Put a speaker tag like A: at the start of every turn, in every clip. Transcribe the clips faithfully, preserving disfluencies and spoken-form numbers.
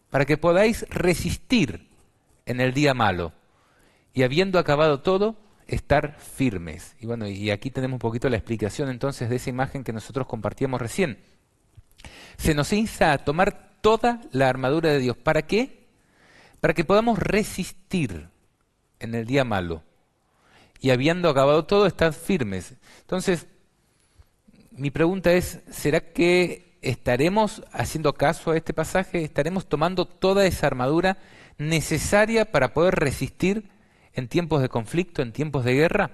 A: para que podáis resistir en el día malo, y habiendo acabado todo, estar firmes. Y bueno, y aquí tenemos un poquito la explicación entonces de esa imagen que nosotros compartíamos recién. Se nos insta a tomar toda la armadura de Dios. ¿Para qué? Para que podamos resistir en el día malo. Y habiendo acabado todo, estar firmes. Entonces, mi pregunta es, ¿será que estaremos haciendo caso a este pasaje? ¿Estaremos tomando toda esa armadura necesaria para poder resistir en tiempos de conflicto, en tiempos de guerra?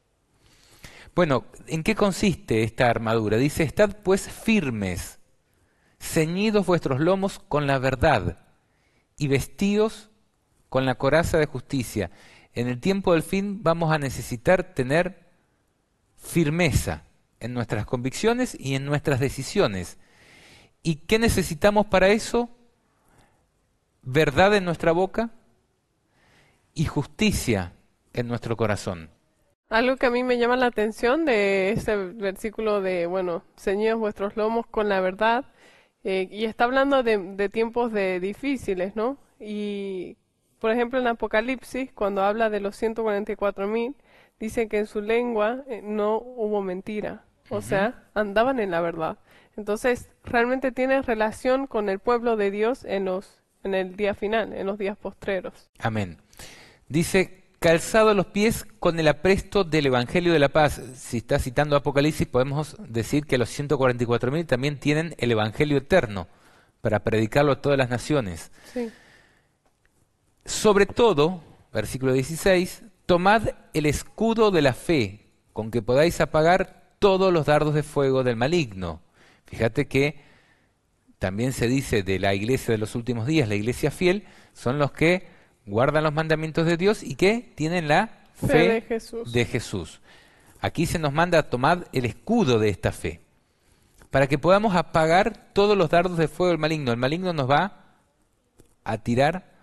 A: Bueno, ¿en qué consiste esta armadura? Dice, estad pues firmes, ceñidos vuestros lomos con la verdad y vestidos con la coraza de justicia. En el tiempo del fin vamos a necesitar tener firmeza en nuestras convicciones y en nuestras decisiones. ¿Y qué necesitamos para eso? Verdad en nuestra boca y justicia en nuestro corazón.
B: Algo que a mí me llama la atención de ese versículo de, bueno, ceñidos vuestros lomos con la verdad, eh, y está hablando de, de tiempos de difíciles, ¿no? Y, por ejemplo, en Apocalipsis, cuando habla de los ciento cuarenta y cuatro mil, dice que en su lengua eh, no hubo mentira, o uh-huh. sea, andaban en la verdad. Entonces, realmente tiene relación con el pueblo de Dios en los en el día final, en los días postreros.
A: Amén. Dice, calzado los pies con el apresto del Evangelio de la Paz. Si está citando Apocalipsis, podemos decir que los ciento cuarenta y cuatro mil también tienen el Evangelio eterno para predicarlo a todas las naciones.
B: Sí.
A: Sobre todo, versículo dieciséis, tomad el escudo de la fe, con que podáis apagar todos los dardos de fuego del maligno. Fíjate que también se dice de la iglesia de los últimos días, la iglesia fiel, son los que guardan los mandamientos de Dios y que tienen la fe,
B: fe de, Jesús.
A: de Jesús. Aquí se nos manda a tomar el escudo de esta fe, para que podamos apagar todos los dardos de fuego del maligno. El maligno nos va a tirar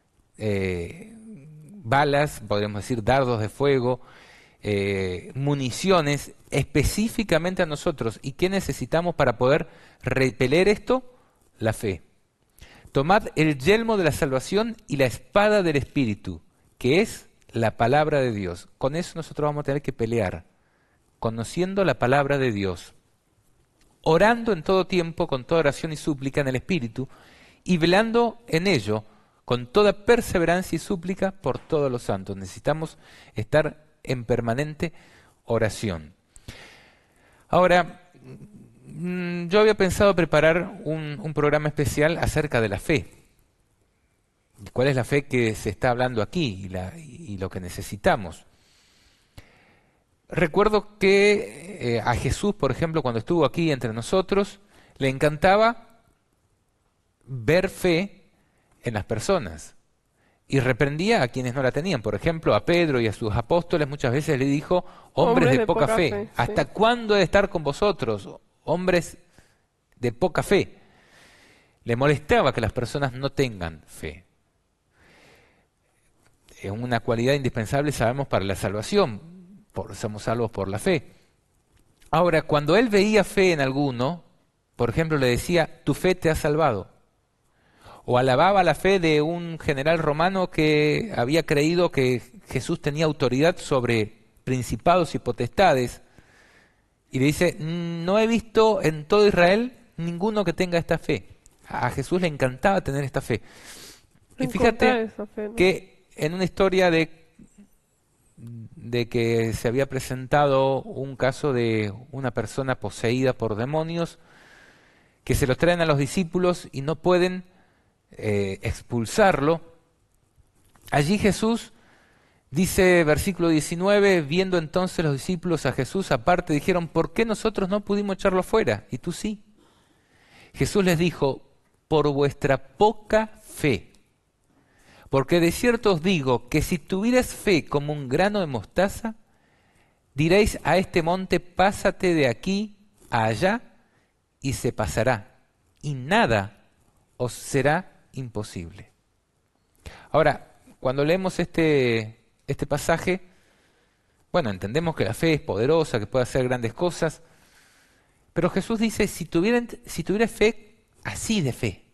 A: eh, balas, podríamos decir dardos de fuego, eh, municiones específicamente a nosotros. ¿Y qué necesitamos para poder repeler esto? La fe. Tomad el yelmo de la salvación y la espada del Espíritu, que es la palabra de Dios. Con eso nosotros vamos a tener que pelear, conociendo la palabra de Dios, orando en todo tiempo, con toda oración y súplica en el Espíritu, y velando en ello, con toda perseverancia y súplica por todos los santos. Necesitamos estar en permanente oración. Ahora, yo había pensado preparar un, un programa especial acerca de la fe. ¿Cuál es la fe que se está hablando aquí y, la, y lo que necesitamos? Recuerdo que eh, a Jesús, por ejemplo, cuando estuvo aquí entre nosotros, le encantaba ver fe en las personas y reprendía a quienes no la tenían. Por ejemplo, a Pedro y a sus apóstoles muchas veces le dijo, hombres, hombres de, de poca, poca fe, fe ¿hasta sí. cuándo he de estar con vosotros? Hombres de poca fe. Le molestaba que las personas no tengan fe. Es una cualidad indispensable, sabemos, para la salvación. Por, somos salvos por la fe. Ahora, cuando él veía fe en alguno, por ejemplo, le decía, tu fe te ha salvado. O alababa la fe de un general romano que había creído que Jesús tenía autoridad sobre principados y potestades. Y le dice, no he visto en todo Israel ninguno que tenga esta fe. A Jesús le encantaba tener esta fe. Y fíjate fe, ¿no? que en una historia de, de que se había presentado un caso de una persona poseída por demonios, que se los traen a los discípulos y no pueden eh, expulsarlo. Allí Jesús dice, versículo diecinueve, viendo entonces los discípulos a Jesús aparte, dijeron, ¿por qué nosotros no pudimos echarlo fuera? Y tú sí. Jesús les dijo, por vuestra poca fe. Porque de cierto os digo que si tuvierais fe como un grano de mostaza, diréis a este monte, pásate de aquí a allá, y se pasará, y nada os será imposible. Ahora, cuando leemos este... Este pasaje, bueno, entendemos que la fe es poderosa, que puede hacer grandes cosas, pero Jesús dice, si tuvieran, si tuvieras fe, así de fe,